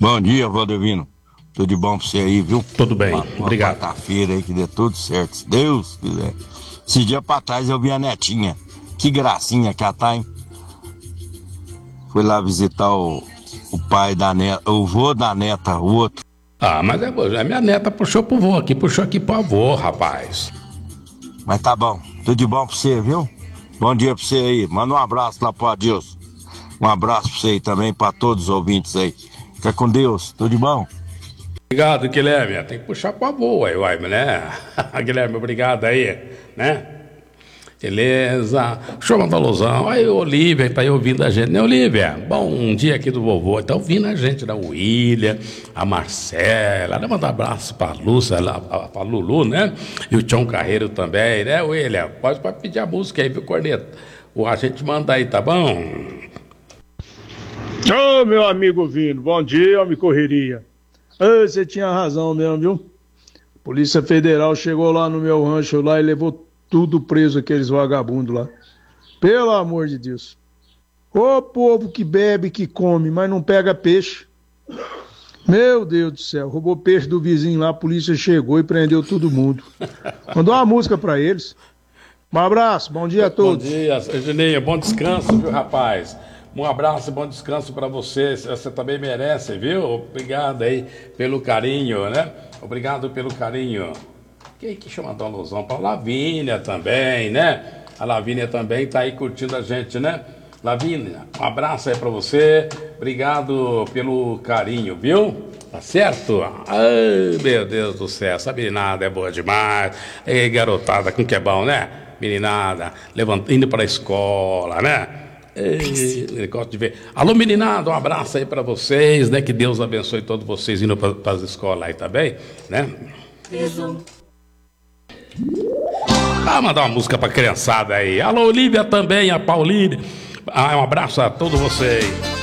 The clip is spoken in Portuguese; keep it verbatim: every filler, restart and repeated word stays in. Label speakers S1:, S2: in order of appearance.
S1: Bom dia, Valdevino. Tudo de bom pra você aí, viu?
S2: Tudo bem,
S1: uma, uma
S2: obrigado.
S1: quarta-feira aí que dê tudo certo, se Deus quiser. Esse dia pra trás eu vi a netinha. Que gracinha que ela tá, hein? Fui lá visitar o, o pai da neta, o vô da neta, o outro.
S2: Ah, mas é, a minha neta puxou pro vô aqui, puxou aqui pro avô, rapaz.
S1: Mas tá bom, tudo de bom pra você, viu? Bom dia pra você aí. Manda um abraço lá pro Adilson. Um abraço pra você aí também, pra todos os ouvintes aí. Fica com Deus, tudo de bom?
S2: Obrigado, Guilherme. Tem que puxar pro avô aí, uai, né? Guilherme, obrigado aí, né? Beleza. Show mandar alusão. Aí, Olívia, tá aí ouvindo a gente, né, Olívia? Bom dia aqui do vovô. Tá ouvindo a gente, da William, a Marcela. Né? Manda um abraço pra Lúcia, pra Lulu, né? E o Tião Carreiro também, né, William? Pode, pode pedir a música aí, viu, Corneta? A gente manda aí, tá bom?
S3: Ô, oh, meu amigo Vino, bom dia, homem correria. Oh, você tinha razão mesmo, viu? Polícia Federal chegou lá no meu rancho lá e levou tudo preso, aqueles vagabundos lá. Pelo amor de Deus. Ô povo que bebe, que come, mas não pega peixe. Meu Deus do céu, roubou peixe do vizinho lá, a polícia chegou e prendeu todo mundo. Mandou uma música pra eles. Um abraço, bom dia a todos.
S2: Bom dia, Juninho, bom descanso, viu, rapaz? Um abraço e bom descanso para você, você também merece, viu? Obrigado aí pelo carinho, né? Obrigado pelo carinho. Quem que chama a alusão? Para Lavínia também, né? A Lavínia também tá aí curtindo a gente, né? Lavínia, um abraço aí para você, obrigado pelo carinho, viu? Tá certo? Ai, meu Deus do céu, essa meninada é boa demais. Ei, garotada, como que é bom, né? Meninada, levantando, indo para a escola, né? Ei, gosto de ver. Alô, meninada, um abraço aí pra vocês, né? Que Deus abençoe todos vocês indo para as escolas aí, tá bem? Né? Ah, mandar uma música pra criançada aí. Alô, Olívia também, a Pauline. Ah, um abraço a todos vocês.